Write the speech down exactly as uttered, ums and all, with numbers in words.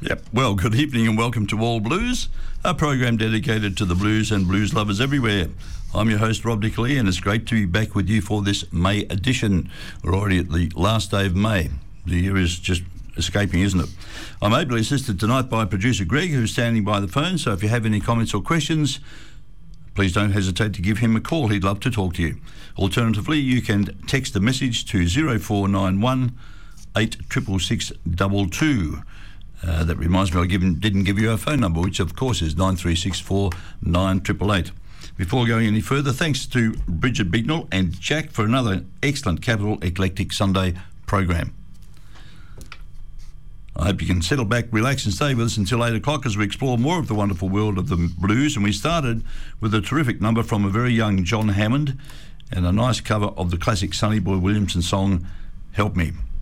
Yep. Well, good evening and welcome to All Blues, a program dedicated to the blues and blues lovers everywhere. I'm your host, Rob Nickley, and it's great to be back with you for this May edition. We're already at the last day of May. The year is just escaping, isn't it? I'm ably assisted tonight by producer Greg, who's standing by the phone, so if you have any comments or questions, please don't hesitate to give him a call. He'd love to talk to you. Alternatively, you can text a message to zero four nine one eight six six six two two. Uh, that reminds me, I given, didn't give you our phone number, which of course is nine three six four nine eight eight eight. Before going any further, thanks to Bridget Bignell and Jack for another excellent Capital Eclectic Sunday program. I hope you can settle back, relax and stay with us until eight o'clock as we explore more of the wonderful world of the blues. And we started with a terrific number from a very young John Hammond and a nice cover of the classic Sonny Boy Williamson song, Help Me.